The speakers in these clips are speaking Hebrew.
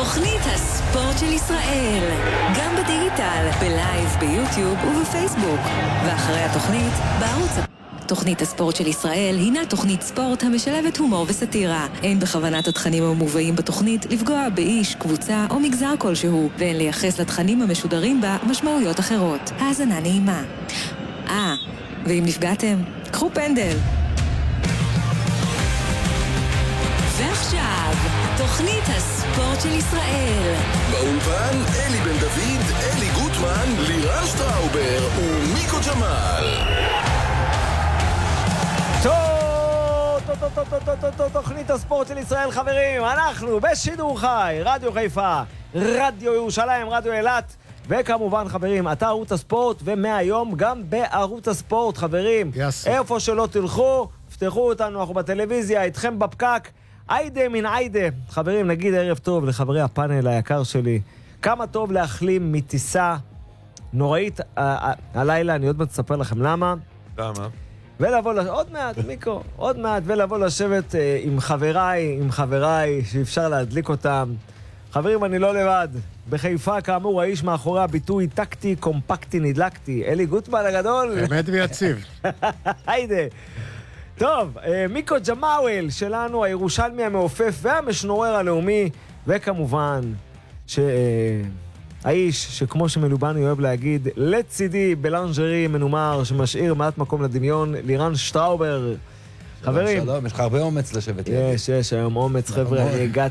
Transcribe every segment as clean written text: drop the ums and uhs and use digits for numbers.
תוכנית הספורט של ישראל, גם בדיגיטל, בלייב, ביוטיוב ובפייסבוק, ואחרי התוכנית בערוץ. תוכנית הספורט של ישראל הינה תוכנית ספורט המשלבת הומור וסטירה. אין בכוונת התכנים המובאים בתוכנית לפגוע באיש, קבוצה או מגזר כלשהו, ואין לייחס לתכנים המשודרים בה משמעויות אחרות. האזנה נעימה. ואם נפגעתם, קחו פנדל. ועכשיו, תוכנית הספורט של ישראל. באולפן אלי בן דוד, אלי גוטמן, לירן שטראובר ומיקו ג'מאל. תוכנית הספורט של ישראל, חברים. אנחנו בשידור חי, רדיו חיפה, רדיו ירושלים, רדיו אילת, וכמובן, חברים, אתה ערוץ הספורט, ומהיום גם בערוץ הספורט, חברים. איפה שלא תלכו, פתחו אותנו, אנחנו בטלוויזיה, איתכם בפקק. עיידה מן עיידה. חברים, נגיד ערב טוב לחברי הפאנל היקר שלי. כמה טוב להחלים מטיסה נוראית הלילה, אני עוד מעט אספר לכם למה. למה? ולבוא, עוד מעט, מיקו, עוד מעט, ולבוא לשבת עם חבריי, שאפשר להדליק אותם. חברים, אני לא לבד. בחיפה, כאמור, האיש מאחורי הביטוי טקטי, קומפקטי, נדלקתי. אלי גוטמן הגדול. אמת ויציב. היידה. טוב, מיקו ג'מאל שלנו, הירושלמי המעופף והמשנורר הלאומי, וכמובן, האיש שכמו שמלובני אוהב להגיד, לצידי בלנג'רי מנומר, שמשאיר מעט מקום לדמיון, לירן שטראובר. חברים. שלום, יש לך הרבה אומץ לשבת. יש היום אומץ, חבר'ה.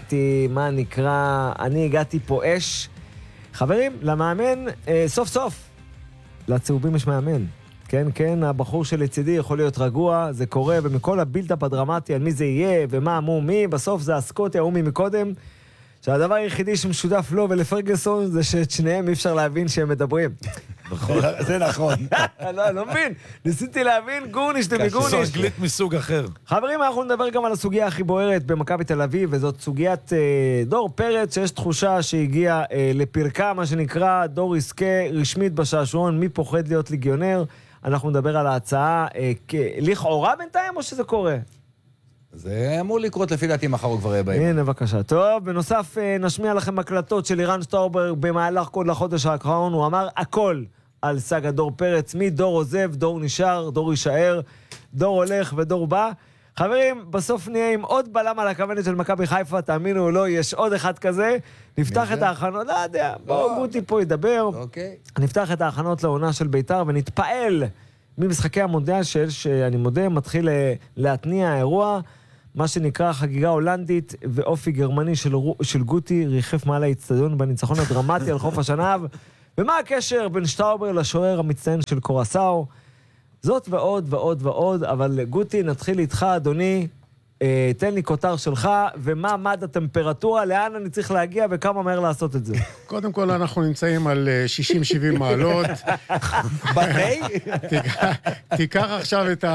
אני הגעתי פה אש. חברים, למאמן, סוף סוף, לצהובים יש מאמן. כן, הבחור שלצידי יכול להיות רגוע, זה קורה, ומכל הבילדאפ הדרמטי על מי זה יהיה, ומה אמרו מי, בסוף זה הסקוטי, ההומי מקודם, שהדבר היחידי שמשודף לו ולפרגסון, זה שאת שניהם אי אפשר להבין שהם מדברים. נכון, זה נכון. לא מבין, ניסיתי להבין, גורניש דמגורניש. זו אנגלית מסוג אחר. חברים, אנחנו נדבר גם על הסוגיה הכי בוערת במכבי תל אביב, וזאת סוגיית דור פרץ, שיש תחושה שהגיע לפרקה, מה שנקרא, דור עסקה רשמית בשעשועון, מי פוחד להיות ליגיונר. אנחנו נדבר על ההצעה לכאורה בינתיים, או שזה קורה? זה אמור לקרות לפי דעתי מחר הוא כבר יהיה באים. הנה, בבקשה. טוב, בנוסף נשמיע לכם הקלטות של לירן שטראובר במהלך כל החודש האחרון. הוא אמר הכל על סגה דור פרץ, מדור עוזב, דור נשאר, דור יישאר, דור הולך ודור בא. חברים, בסוף נהיה עם עוד בלם על הכוונת של מכבי חיפה, תאמינו או לא, יש עוד אחד כזה. נפתח את ההכנות, לא יודע, בואו גוטי פה ידבר. נפתח את ההכנות לעונה של ביתר ונתפעל ממשחקי המונדיאל שאני מודה, מתחיל להתניע האירוע, מה שנקרא חגיגה הולנדית ואופי גרמני של גוטי, ריחף מעל האצטדיון בניצחון הדרמטי על חוף השנהב. ומה הקשר בין שטראובר לשוער המצטיין של קורסאו? זאת ועוד ועוד ועוד, אבל גוטי, נתחיל איתך, אדוני, תן לי כותר שלך, ומה מד הטמפרטורה, לאן אני צריך להגיע, וכמה מהר לעשות את זה. קודם כל, אנחנו נמצאים על 60-70 מעלות. בתי? תיקח עכשיו את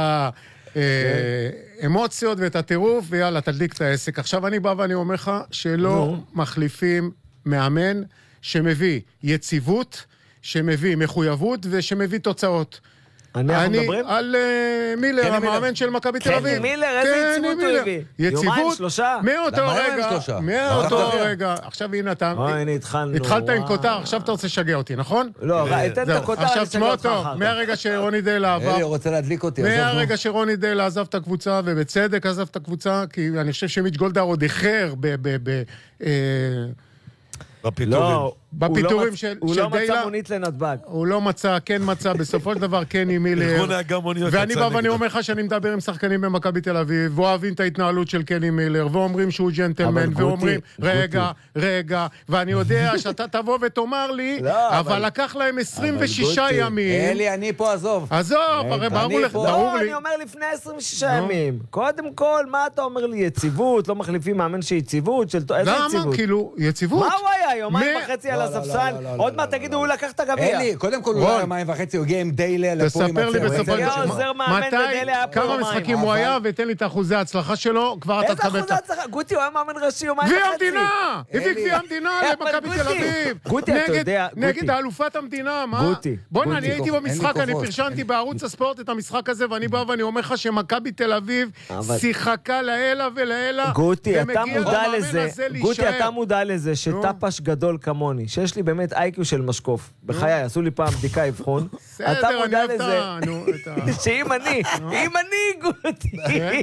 האמוציות ואת הטירוף, ויאללה, תדליק את העסק. עכשיו אני בא ואני אומר לך, שלא מחליפים מאמן שמביא יציבות, שמביא מחויבות, ושמביא תוצאות. אנחנו מדברים? על מילר, המאמן של מכבי תל אביב. קני מילר, איזה יציבות הוא הביא? יומיים, שלושה? מאותו רגע. עכשיו הנה אתה... התחלת עם כותר, עכשיו אתה רוצה לשגע אותי, נכון? לא, תן את הכותר, עכשיו תשמע אותו, מהרגע שרוני דיילה עבר... אלי רוצה להדליק אותי. מהרגע שרוני דיילה עזב את הקבוצה, ובצדק עזב את הקבוצה, כי אני חושב שמיץ' גולדהר עוד אחר בפיטורים של הוא לא דיילה. מצא מונית לנתב"ג. הוא לא מצא, כן מצא, בסופו של דבר כן עם מילר. ואני בא ואני אומר לך שאני מדבר עם שחקנים במכבי תל אביב, ואוהבים את ההתנהלות של קני מילר, ואומרים שהוא ג'נטלמן, ואומרים, רגע, ואני יודע שאתה תבוא ותאמר לי, אבל לקח להם 26 ימים. אלי, אני פה, עזוב, הרי ברור לי. אני אומר לפני 26 ימים. קודם כל, מה אתה אומר לי? יציבות, לא מחליפים מאמן שיציבות, איזה יציבות? למה? כאילו, יציבות? מה הוא היה? יומיים וחצי על הספסל, עוד מעט תגידו, הוא לקח את הגביע. אלי, קודם כל הוא לא יומיים וחצי, הוא הגיע עם דיילה. תספר לי בסופו של עוזר מאמן ודיילה היה פה כמה משחקים הוא היה, ותן לי את אחוזי ההצלחה שלו, כבר אתה תקבל את... איזה אחוזי הצלחה? גוטי, הוא היה מאמן ראשי יומיים גביע וחצי. המדינה! הביא גביע המדינה למכבי תל אביב. גוטי, אתה יודע, נגד האלופת המדינה, מה? גוטי. בוא'נה, אני הייתי במשחק, אני פרשנתי בערוץ הספורט את המשחק הזה, ואני בא ואני אומר לך שמכבי תל אביב שיחקה לעילה ולעילה. גוטי, אתה מודע לזה שטפש גדול כמוני, שיש לי באמת איי-קיו של משקוף. בחיי, עשו לי פעם בדיקה אבחון. אתה מודע לזה שאם אני, גוטי,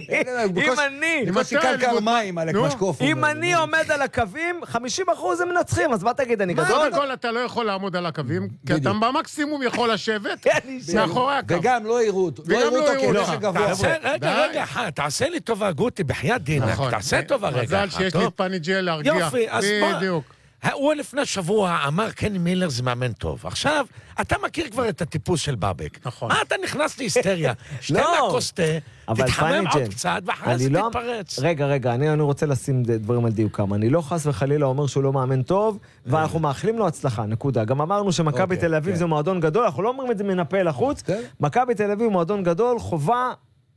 אם אני עומד על הקווים, 50% הם מנצחים, אז מה תגיד, אני גדול? קודם כל אתה לא יכול לעמוד על הקווים, כי אתה במקסימום יכול לשבת מאחורי הקו. וגם לא יראו אותו, כנשק גבוה. רגע, תעשה לי טובה, גוטי, בחייאת דינק, תעשה טובה רגע. מזל שיש לי את פניג'ל להרגיע. יופי, אז בדיוק. הוא לפני שבוע אמר, קני מילר זה מאמן טוב. עכשיו, אתה מכיר כבר את הטיפוס של בבק. נכון. מה אתה נכנס להיסטריה? שתי מהקוס תה, תתחמם עוד קצת, ואחרי זה תתפרץ. רגע, אני רוצה לשים דברים על דיוקם. אני לא חס וחלילה אומר שהוא לא מאמן טוב, ואנחנו מאחלים לו הצלחה, נקודה. גם אמרנו שמכבי תל אביב זה מועדון גדול, אנחנו לא אומרים את זה מנפה לחוץ. מכבי תל אביב הוא מועדון גדול, חובה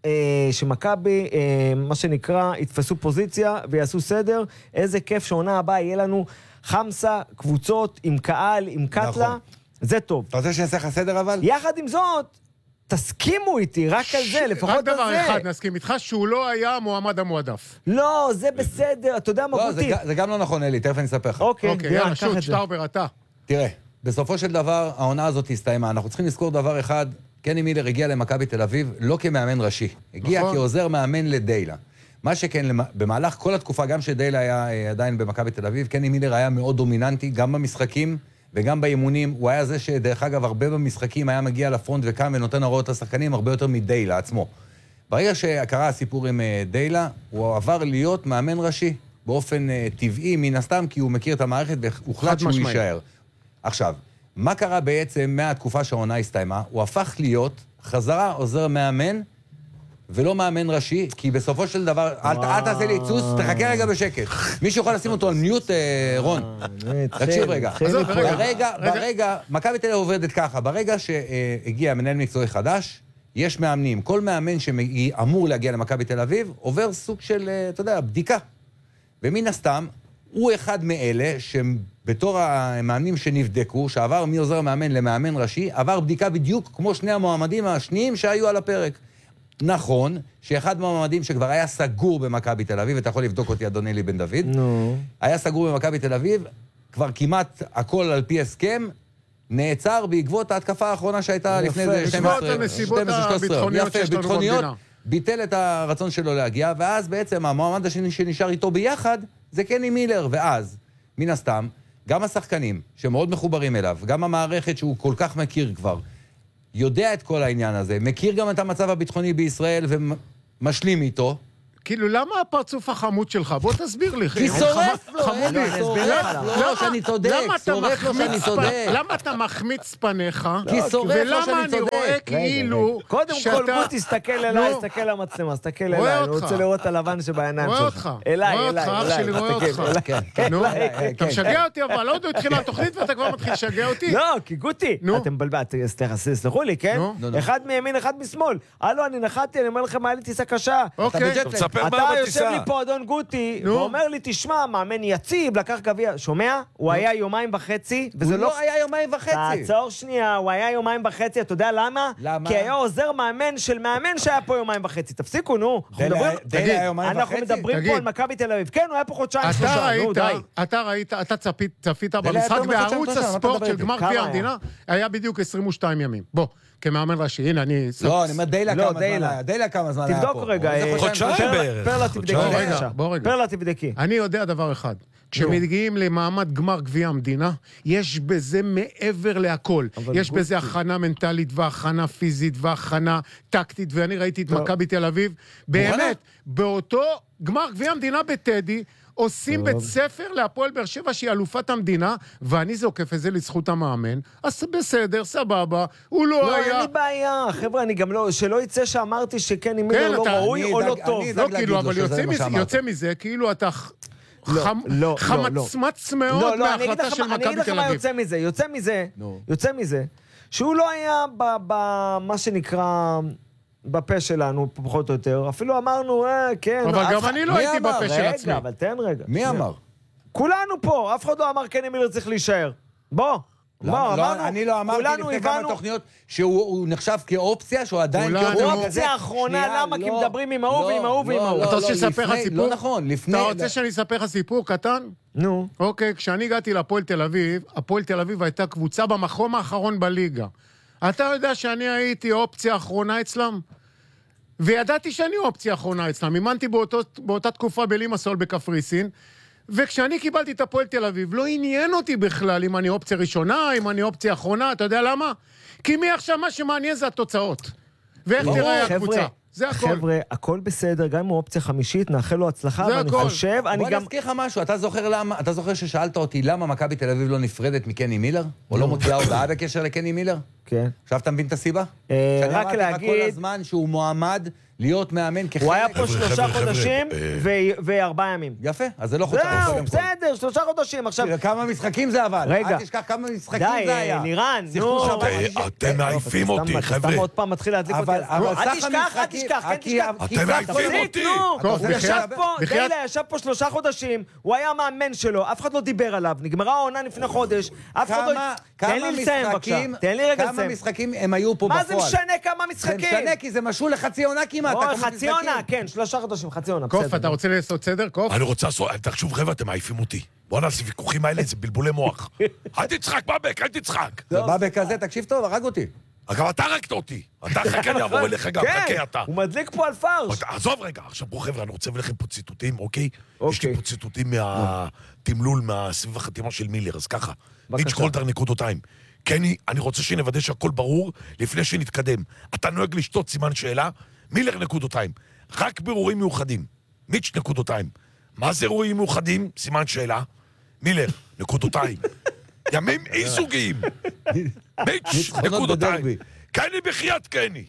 שמכבי, מה שנקרא, יתפסו פוזיציה ויעשו סדר. איזה כיף שעונה הבאה יהיה לנו חמסה, קבוצות, עם קהל, עם קטלה. זה טוב. אתה רוצה שנעשה לך סדר אבל? יחד עם זאת, תסכימו איתי, רק על זה, לפחות על זה. רק דבר אחד, נסכים איתך, שהוא לא היה המועמד המועדף. לא, זה בסדר, אתה יודע מה גוטי? זה גם לא נכון, אלי, תכף אני אספר לך. אוקיי, יאללה, שוט, שטאובר, אתה. תראה, בסופו של דבר, העונה הזאת הסתיימה. אנחנו צריכים לזכור דבר אחד, קני מילר הגיע למכבי תל אביב לא כמאמן ראשי. הגיע כעוזר מאמן לדיילה. מה שכן, במהלך כל התקופה, גם שדיילה היה עדיין במכבי תל אביב, קני מילר היה מאוד דומיננטי, גם במשחקים וגם באימונים. הוא היה זה שדרך אגב, הרבה במשחקים היה מגיע לפרונט וקם ונותן הוראות לשחקנים הרבה יותר מדיילה עצמו. ברגע שקרה הסיפור עם דיילה, הוא עבר להיות מאמן ראשי, באופן טבעי, מן הסתם, כי הוא מכיר את המערכת והוחלט שהוא יישאר. עכשיו, מה קרה בעצם מהתקופה שהעונה הסתיימה? הוא הפך להיות חזרה עוזר מאמן, ולא מאמן ראשי, כי בסופו של דבר, אל תעשה לי צוס, תחכה רגע בשקט. מישהו יכול לשים אותו על מיוט, רון. תקשיב רגע. ברגע, מכבי תל אביב עובדת ככה, ברגע שהגיע מנהל מקצועי חדש, יש מאמנים. כל מאמן שאמור להגיע למכבי תל אביב, עובר סוג של, אתה יודע, בדיקה. ומן הסתם, הוא אחד מאלה שבתור המאמנים שנבדקו, שעבר מעוזר מאמן למאמן ראשי, עבר בדיקה בדיוק כמו שני המועמדים השניים שהיו על הפרק. נכון, שאחד מהמועמדים שכבר היה סגור במכבי תל אביב, אתה יכול לבדוק אותי, אדון אלי בן דוד, היה סגור במכבי תל אביב, כבר כמעט הכל על פי הסכם, נעצר בעקבות ההתקפה האחרונה שהייתה לפני 12-13. ביטחוניות, ביטל את הרצון שלו להגיע, ואז בעצם המועמד השני שנשאר איתו ביחד, זה קני מילר, ואז, מן הסתם, גם השחקנים שמאוד מחוברים אליו, גם המערכת שהוא כל כך מכיר כבר, יודע את כל העניין הזה, מכיר גם את המצב הביטחוני בישראל ומשלים איתו. כאילו, למה הפרצוף החמוד שלך? בוא תסביר לי. כי שורף לו, שורף שאני צודק, למה אתה מחמיץ פניך? כי שורף לו שאני צודק. ולמה אני רואה כאילו קודם כל, בוא תסתכל אליי, תסתכל למצלמה, תסתכל אליי, אני רוצה לראות את הלבן שבעיניים שלך. רואה אותך, אח שלי רואה אותך. אתה משגע אותי, אבל עוד לא התחילה התוכנית ואתה כבר מתחיל לשגע אותי. לא, כי גוטי, אתם בלבלת, סלחו לי, כן? אחד מימין, אחד משמאל. הלו, אני נחתי, אני אומר לכם, מה לי טיסה קשה. אתה יושב לי פה אדון גוטי, ואומר לי, תשמע, מאמן יציב, לקח גביע. שומע? הוא היה יומיים וחצי, הוא לא היה יומיים וחצי. תעצור שנייה, הוא היה יומיים וחצי, אתה יודע למה? למה? כי היה עוזר מאמן של מאמן שהיה פה יומיים וחצי. תפסיקו, נו. אנחנו מדברים פה על מכבי תל אביב. כן, הוא היה פה חודשיים שלושה, נו, די. אתה ראית, אתה צפית במשחק בערוץ הספורט של גמר גביע המדינה, היה בדיוק 22 ימים. בוא. כמאמן ראשי, הנה, אני... לא, אני אומר, דיילה כמה זמן היה פה. תבדוק רגע, פרלה תבדקי. פרלה תבדקי. אני יודע דבר אחד, כשמגיעים למעמד גמר גביע המדינה, יש בזה מעבר להכל. יש בזה הכנה מנטלית והכנה פיזית והכנה טקטית, ואני ראיתי את מכבי תל אביב, באמת, באותו גמר גביע המדינה בטדי, עושים בית ספר להפועל באר שבע שהיא אלופת המדינה, ואני זוקף את זה לזכות המאמן, אז בסדר, סבבה, הוא לא היה... לא, אין לי בעיה, חבר'ה, אני גם לא... שלא יצא שאמרתי שכן, אם לא ראוי או לא טוב. לא, כאילו, אבל יוצא מזה, כאילו אתה... חמצמץ מאוד מההחלטה של מכבי תל אביב. אני אגיד לך מה יוצא מזה, שהוא לא היה במה שנקרא... בפה שלנו, פחות או יותר. אפילו אמרנו, כן... אבל גם אני לא הייתי בפה של עצמי. רגע, אבל תן רגע. מי אמר? כולנו פה, אף אחד לא אמר קני מילר צריך להישאר. בוא, אמרנו, אני לא אמרתי לפני כמה תוכניות שהוא נחשב כאופציה, שהוא עדיין... הוא אופציה האחרונה, למה? כי מדברים עם ההוא ועם ההוא ועם ההוא. אתה רוצה לספר לך סיפור? לא נכון, לפני... אתה רוצה שאני אספר לך סיפור קטן? נו. אוקיי, כשאני הגעתי להפועל תל אביב, הפועל תל אביב הייתה קבוצה במקום האחרון בליגה. אתה יודע שאני הייתי אופציה האחרונה אצלם? וידעתי שאני אופציה האחרונה אצלם. אימנתי באותה תקופה בלימסול בקפריסין, וכשאני קיבלתי את הפועל תל אביב, לא עניין אותי בכלל אם אני אופציה ראשונה, אם אני אופציה אחרונה, אתה יודע למה? כי מי עכשיו מה שמעניין זה התוצאות. ואיך תראה הקבוצה. זה הכל. חבר'ה, הכל בסדר, גם אם הוא אופציה חמישית, נאחל לו הצלחה, ואני חושב, בוא נזכיר לך משהו, אתה זוכר ששאלת אותי למה מכבי תל אביב לא נפרדת מקני מילר? או לא מוציאה הודעה בקשר לקני מילר? כן. עכשיו אתה מבין את הסיבה? רק להגיד... כל הזמן שהוא מועמד להיות מאמן כחלק... הוא היה פה 3 חודשים ו4 ימים. יפה, אז זה לא חודשים. זהו, בסדר, 3 חודשים. עכשיו... כמה משחקים זה אבל. רגע. אל תשכח כמה משחקים זה היה. די, לירן, נו. אתם מעיפים אותי, חבר'ה. סתם עוד פעם מתחיל להדליק אותי. אל תשכח, כן תשכח. אתם מעיפים אותי. ישב פה 3 חודשים, הוא היה מאמן שלו, אף אחד לא דיבר עליו. נגמרה העונה לפני חודש, אף אחד לא... תן לי לסיים בבקשה. תן לי רגע לסיים. כמה משחקים הם היו פה בפועל? מה זה משנה כמה משחקים? זה משנה כי זה משהו לחצי עונה כמעט. חצי עונה, כן, 3 חודשים, חצי עונה. קוף, אתה רוצה לעשות סדר, קוף? אני רוצה לעשות, תחשוב חבר'ה, אתם מעיפים אותי. בוא נעשה ויכוחים האלה, זה בלבולי מוח. אל תצחק, בבק, אל תצחק. בבק כזה, תקשיב טוב, הרג אותי. אגב, אתה הרגת אותי. אתה חכה, אני אעבור אליך גם, חכה אתה. הוא מדליק פה על פרש. עזוב רגע, עכשיו בואו חבר'ה, אני רוצה להביא לכם פה ציטוטים, אוקיי? יש לי פה ציטוטים מהתמלול, מהסביב החתימה של מילר, אז ככה. מיץ' קולטר נקודותיים. קני, אני רוצה שנוודא שהכל ברור לפני שנתקדם. אתה נוהג לשתות סימן שאלה, מילר נקודותיים. רק בירורים מיוחדים. מיץ' נקודותיים. מה זה אירועים מיוחדים? סימן שאלה. מילר, נקודותיים. ימים אי סוגיים. מיץ' נקודותיים. קני בחייאת קני.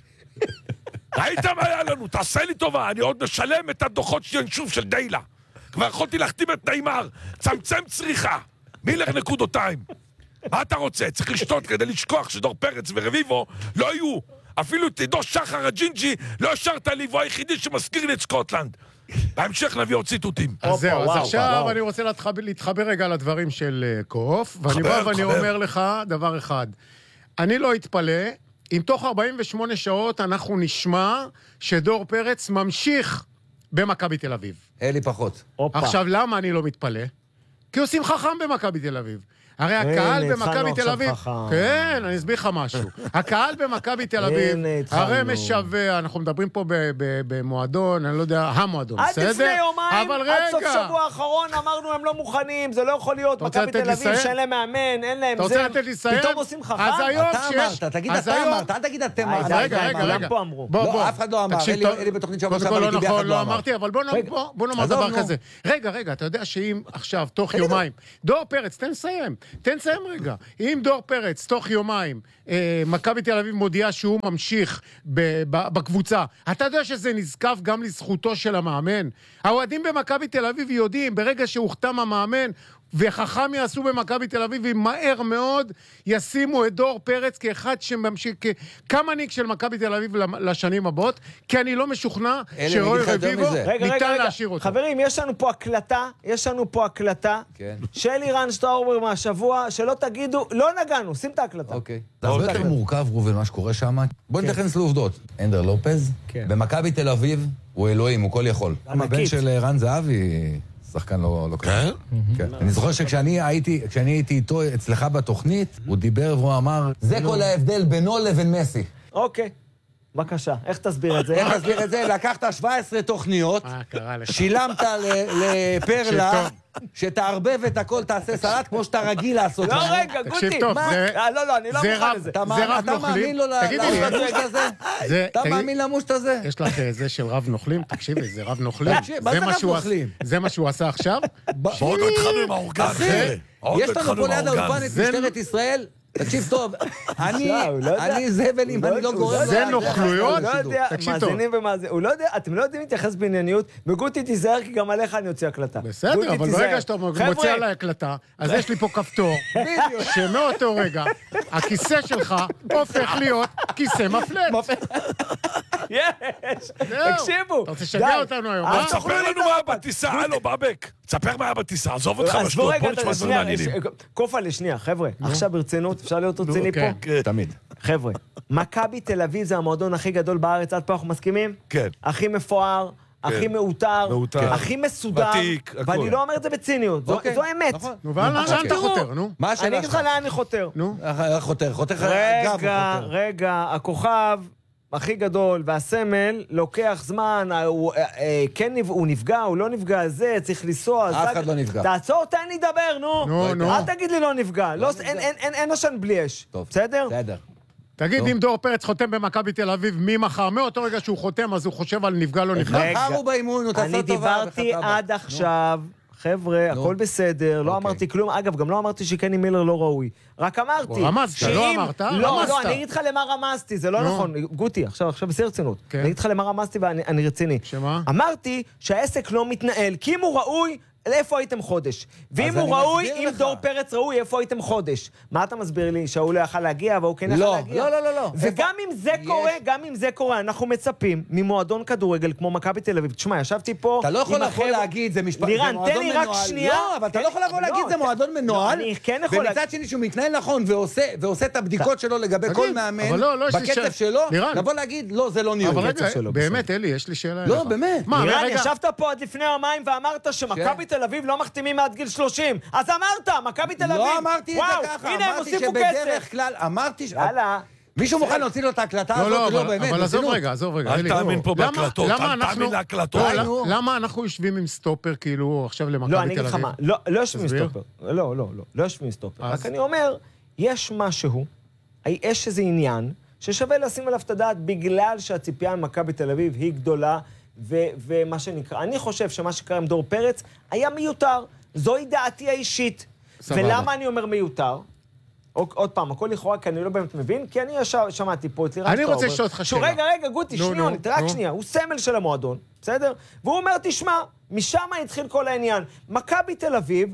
ראית מה היה לנו? תעשה לי טובה, אני עוד משלם את הדוחות שוב של דיילה. כבר יכולתי להחתים את נאמר. צמצם צריכה. מילר נקודותיים. מה אתה רוצה? צריך לשתות כדי לשכוח שדור פרץ ורביבו לא יהיו. אפילו את עידו שחר הג'ינג'י לא השארת לי, והוא היחידי שמזכיר לי את סקוטלנד. בהמשך נביא עוד ציטוטים. אז זהו, אז עכשיו אני רוצה להתחבר רגע לדברים של קוף, ואני בא ואני אומר לך דבר אחד. אני לא אתפלא, אם תוך 48 שעות אנחנו נשמע שדור פרץ ממשיך במכבי תל אביב. אלי פחות. עכשיו, למה אני לא מתפלא? כי עושים חכם במכבי תל אביב. הרי הקהל במכבי תל אביב... כן, אני אסביר לך משהו. הקהל במכבי תל אביב, הרי משווה, אנחנו מדברים פה במועדון, אני לא יודע, המועדון, בסדר? עד לפני יומיים, עד סוף שבוע האחרון, אמרנו הם לא מוכנים, זה לא יכול להיות, מכבי תל אביב שאין להם מאמן, אין להם זה, אתה רוצה לתת לי לסיים? פתאום עושים חכם? אז היום שיש... תגיד אתה אמרת, אל תגיד אתם אמרת. רגע. לא, אף אחד לא אמר, אלי בתוכנית שבוע שעבר הייתי ביחד לא אמר. אבל בוא נאמר דבר כזה. רגע, אתה יודע שאם עכשיו, תוך יומיים, דור פרץ, תן לסיים רגע. אם דור פרץ, תוך יומיים, מכבי תל אביב מודיעה שהוא ממשיך בקבוצה, אתה יודע שזה נזקף גם לזכותו של המאמן? האוהדים במכבי תל אביב יודעים, ברגע שהוחתם המאמן, וחכם יעשו במכבי תל אביב, ומהר מאוד ישימו את דור פרץ כאחד שממשיך, כמנהיג של מכבי תל אביב לשנים הבאות, כי אני לא משוכנע שרוי רביבו ניתן להשאיר אותו. חברים, יש לנו פה הקלטה של לירן שטאובר מהשבוע, שלא תגידו, לא נגענו, שים את ההקלטה. אוקיי. זה הרבה יותר מורכב, ראובן, מה שקורה שם. בוא נתכנס לעובדות. אנדר לופז, במכבי תל אביב, הוא אלוהים, הוא כל יכול. הבן של רן זהבי... שחקן לא קרה. כן? אני זוכר שכשאני הייתי איתו אצלך בתוכנית, הוא דיבר והוא אמר, זה כל ההבדל בינו לבין מסי. אוקיי. בבקשה, איך תסביר את זה? איך תסביר את זה? לקחת 17 תוכניות, שילמת לפרלה, שתערבב את הכל, תעשה סלט כמו שאתה רגיל לעשות. לא, רגע, גוטי. לא, אני לא מוכן לזה. אתה מאמין לו למושט הזה? אתה מאמין למושט הזה? יש לך זה של רב נוכלים? תקשיבי, זה רב נוכלים. זה מה שהוא עשה עכשיו? עוד לא התחלנו עם האורגן. יש לנו פה ליד האולפן את משטרת ישראל, תקשיב טוב, אני זבל אם אני לא גורם... זה נוכלויות? מאזינים ומאזינים. הוא לא יודע, אתם לא יודעים להתייחס בענייניות, וגוטי תיזהר כי גם עליך אני יוצא הקלטה. בסדר, אבל ברגע שאתה מוצא עליי הקלטה, אז יש לי פה כפתור, שמאותו רגע, הכיסא שלך הופך להיות כיסא מפלט. יש, תקשיבו. אתה רוצה שגע אותנו היום, אז תספר לנו מה היה בטיסה, הלו, בבק. תספר מה היה בטיסה, עזוב אותך בשטות, בוא נשמע דברים מעניינים. קופה לשנייה, חבר'ה, עכשיו ברצינות, אפשר להיות רציני פה? תמיד. חבר'ה, מכבי תל אביב זה המועדון הכי גדול בארץ, עד פה אנחנו מסכימים? כן. הכי מפואר, הכי מאותר, הכי מסודר, ואני לא אומר את זה בציניות, זו האמת. נו, לאן אתה חותר, נו? אני אגיד לך לאן אני חותר. נו. חותר. רגע, הכוכב הכי גדול והסמל לוקח זמן, הוא נפגע, הוא לא נפגע, זה צריך לנסוע. אף אחד לא נפגע. תעצור, תן לי לדבר, נו. אל תגיד לי לא נפגע, אין עשן בלי אש, בסדר? בסדר. תגיד, אם דור פרץ חותם במכבי תל אביב, מי מחר? מאותו רגע שהוא חותם, אז הוא חושב על נפגע לא נפגע? מחר הוא באימון, הוא תעשה טובה. אני דיברתי עד עכשיו, חבר'ה, הכל בסדר, לא אמרתי כלום. אגב, גם לא אמרתי שקני מילר לא ראוי. רק אמרתי... רמזת, לא אמרת? לא, אני אגיד לך למה רמזתי, זה לא נכון. גוטי, עכשיו בשיא רצינות. אני אגיד לך למה רמזתי ואני רציני. שמה? אמרתי שהעסק לא מתנהל, כי אם הוא ראוי... איפה הייתם חודש? ואם הוא ראוי, אם דור פרץ ראוי, איפה הייתם חודש? מה אתה מסביר לי? שהוא לא יכל להגיע, והוא כן יכל להגיע? לא. וגם אם זה קורה, אנחנו מצפים ממועדון כדורגל כמו מכבי תל אביב. תשמע, ישבתי פה... אתה לא יכול לבוא להגיד, זה משפט... לירן, תן לי רק שנייה. לא, אבל אתה לא יכול לבוא להגיד, זה מועדון מנוהל. אני כן יכול להגיד... ומצד שני שהוא מתנהל נכון ועושה את הבדיקות שלו לגבי כל מאמן, בקצב שלו, לבוא להגיד, לא, זה לא ניהול. באמת, אלי, יש לי שאלה. לא, באמת. לירן, ישבת פה עד לפני יומיים ואמרת שמכבי תל אביב לא מחתימים עד גיל 30. אז אמרת, מכבי תל אביב. לא אמרתי את זה ככה. הנה, הם הוסיפו כסף. אמרתי יאללה. מישהו מוכן להוציא לו את ההקלטה הזאת? לא, אבל עזוב רגע. אל תאמין פה בהקלטות, אל תאמין להקלטות. למה אנחנו יושבים עם סטופר כאילו עכשיו למכבי תל אביב? לא, אני אגיד לך מה. לא יושבים עם סטופר. לא יושבים עם סטופר. רק אני אומר, יש משהו, יש איזה עניין, ששווה לשים עליו את הדעת בגלל שהציפייה ממכבי תל אביב היא גדולה, ומה שנקרא, אני חושב שמה שקרה עם דור פרץ היה מיותר. זוהי דעתי האישית. ולמה אני אומר מיותר? עוד פעם, הכל לכאורה, כי אני לא באמת מבין, כי אני שמעתי פה את לירן אני רוצה לשאול אותך שאלה. רגע, גוטי, שניונית, רק שנייה. הוא סמל של המועדון, בסדר? והוא אומר, תשמע, משם התחיל כל העניין. מכבי תל אביב,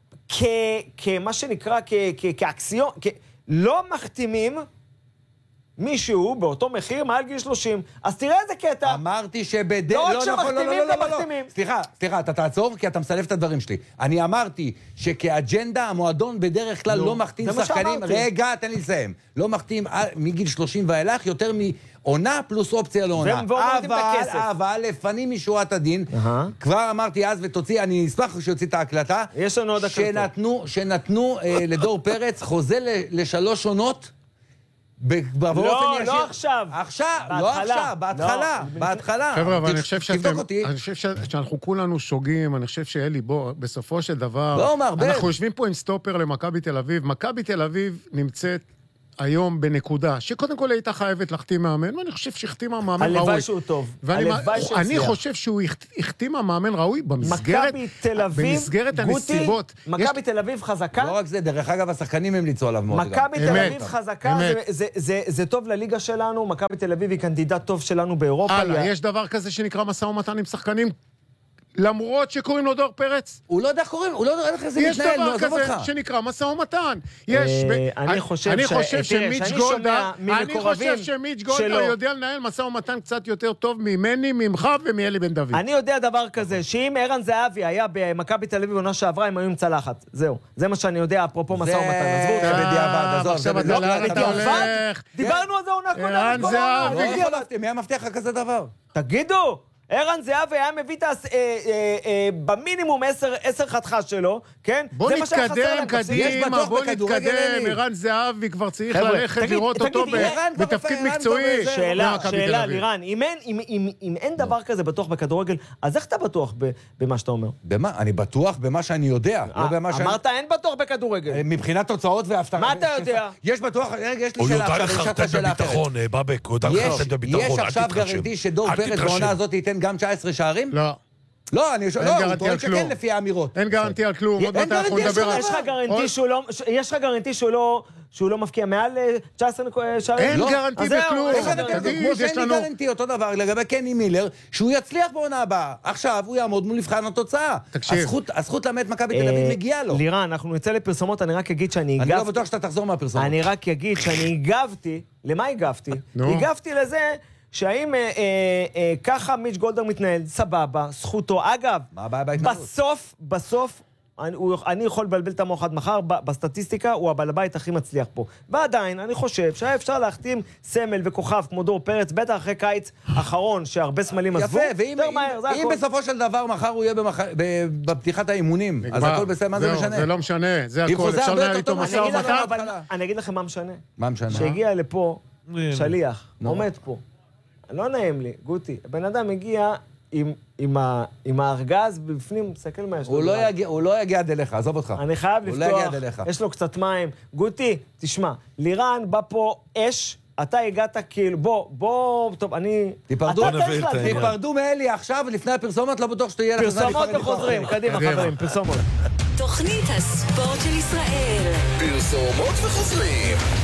כמה שנקרא, כאקסיון, לא מחתימים מישהו באותו מחיר מעל גיל 30. אז תראה איזה קטע. אמרתי לא רק שמחתימים, גם מחתימים. סליחה, אתה תעצור, כי אתה מסלף את הדברים שלי. אני אמרתי שכאג'נדה המועדון בדרך כלל לא מחתים שחקנים. רגע, תן לי לסיים. לא מחתים מגיל 30 ואילך יותר מעונה פלוס אופציה לעונה. אבל לפנים משורת הדין, כבר אמרתי אז ותוציא, אני אשמח שיוציא את ההקלטה. יש לנו עוד הקלטות. שנתנו לדור פרץ חוזה לשלוש עונות, לא עכשיו. בהתחלה. חבר'ה, אבל אני חושב שאנחנו כולנו שוגים, אני חושב שאלי, בוא, בסופו של דבר, אנחנו יושבים פה עם סטופר למכבי תל אביב, מכבי תל אביב נמצאת היום בנקודה, שקודם כל הייתה חייבת להחתים מאמן, ואני חושב שהחתימה מאמן ראוי. הלוואי שהוא טוב. אני חושב שהוא החתימה מאמן ראוי במסגרת הנסיבות. מכבי תל אביב חזקה. לא רק זה, דרך אגב, השחקנים המליצו עליו מאוד. מכבי תל אביב חזקה, זה טוב לליגה שלנו, מכבי תל אביב היא קנדידט טוב שלנו באירופה. יש דבר כזה שנקרא משא ומתן עם שחקנים, למרות שקוראים לו דור פרץ? הוא לא יודע קוראים, הוא לא יודע איך זה מתנהל, יש דבר כזה שנקרא משא ומתן. אני חושב שמיץ' גולדהר יודע לנהל משא ומתן קצת יותר טוב ממני, ממך ומאלי בן דוד. אני יודע דבר כזה, שאם ערן זהבי היה במכבי תל אביב עונה שעברה, הם היו עם צלחת. זהו. זה מה שאני יודע, אפרופו משא ומתן. עזבו אותך בדיעבד. עכשיו אתה בדיעבד? דיברנו על זה עונה קודם. מי המבטיח לך כזה דבר? תגידו! ערן זהבי היה מביא במינימום 10 חתיכה שלו, כן? בוא נתקדם קדימה, בוא נתקדם. ערן זהבי כבר צריך ללכת לראות אותו בתפקיד מקצועי. שאלה, לירן, אם אין דבר כזה בטוח בכדורגל, אז איך אתה בטוח במה שאתה אומר? במה? אני בטוח במה שאני יודע. אמרת אין בטוח בכדורגל. מבחינת תוצאות והפתעה. מה אתה יודע? יש בטוח, יש לי הוא שאלה. יודע לחרטט בביטחון, בבק, הוא יודע לחרטט בביטחון, יש עכשיו גרנטי שדור פרץ בעונה הזאת ייתן גם 19 שערים? לא. לא, הוא טוען שכן לפי האמירות. אין גרנטי על כלום. יש לך גרנטי שהוא לא שהוא לא מפקיע מעל 19 שערים? אין גרנטי בכלום. כמו שאין לי גרנטי, אותו דבר לגבי קני מילר, שהוא יצליח בעונה הבאה. עכשיו הוא יעמוד מול מבחן התוצאה. הזכות לאמת מכבי תל אביב מגיעה לו. לירן, אנחנו נצא לפרסומות, אני רק אגיד שאני הגבתי... אני לא בטוח שאתה תחזור מהפרסומות. אני רק אגיד שאני הגבתי, למה הגבתי? הגבתי לזה שהאם ככה מיץ' גולדהר מתנהל, סבבה, זכותו. אגב, בסוף, אני יכול לבלבל את המוח עד מחר, בסטטיסטיקה הוא הבעל הבית הכי מצליח פה. ועדיין, אני חושב שהיה אפשר להחתים סמל וכוכב כמו דור פרץ, בטח אחרי קיץ האחרון, שהרבה סמלים עזבו. יפה, ואם בסופו של דבר מחר הוא יהיה בפתיחת האימונים, אז הכל בסדר, מה זה משנה? זה לא משנה, זה הכל, אפשר להגיד איתו משא ומתן. אני אגיד לכם מה משנה. מה משנה? שהגיע לפה שליח, עומד פה. לא נעים לי, גוטי. הבן אדם הגיע עם הארגז בפנים, מסתכל מה יש לו. הוא לא יגיע עד אליך, עזוב אותך. אני חייב לפתוח, יש לו קצת מים. גוטי, תשמע, לירן בא פה אש, אתה הגעת כאילו, בוא, טוב, אני... תיפרדו מאלי עכשיו, לפני הפרסומות, לא בטוח שתהיה לך... פרסומות וחוזרים, קדימה חברים, פרסומות. תוכנית הספורט של ישראל. פרסומות וחוזרים.